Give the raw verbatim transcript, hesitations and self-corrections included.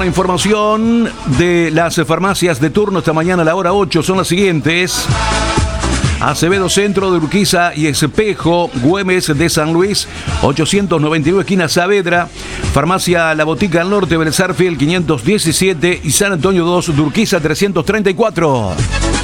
Información de las farmacias de turno esta mañana a la hora ocho son las siguientes: Acevedo Centro de Urquiza y Espejo, Güemes de San Luis, ochocientos noventa y nueve esquina Saavedra, Farmacia La Botica al Norte, Belezarfield quinientos diecisiete y San Antonio dos de Urquiza trescientos treinta y cuatro.